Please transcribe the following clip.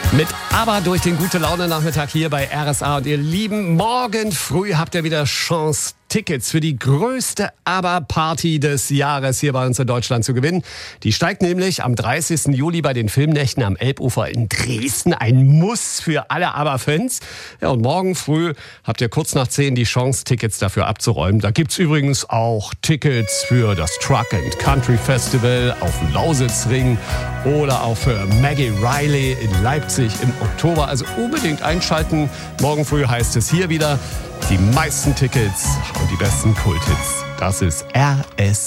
Mit Aber durch den Gute-Laune-Nachmittag hier bei RSA. Und ihr Lieben, morgen früh habt ihr wieder Chance, Tickets für die größte Aber-Party des Jahres hier bei uns in Deutschland zu gewinnen. Die steigt nämlich am 30. Juli bei den Filmnächten am Elbufer in Dresden. Ein Muss für alle Aber-Fans. Ja, und morgen früh habt ihr kurz nach 10 die Chance, Tickets dafür abzuräumen. Da gibt's übrigens auch Tickets für das Truck and Country Festival auf dem Lausitzring oder auch für Maggie Riley in Leipzig im Oktober. Also unbedingt einschalten. Morgen früh heißt es hier wieder: die meisten Tickets und die besten Kulthits. Das ist RS.